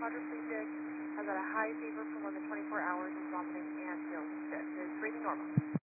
quadriplegic, has had a high fever for more than 24 hours, is vomiting, and feels sick. Is breathing normal?